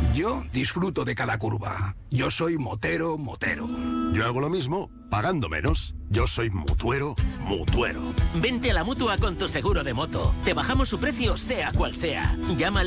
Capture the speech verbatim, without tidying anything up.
Yo disfruto de cada curva. Yo soy motero, motero. Yo hago lo mismo, pagando menos. Yo soy mutuero, mutuero. Vente a la Mutua con tu seguro de moto. Te bajamos su precio, sea cual sea. Llama al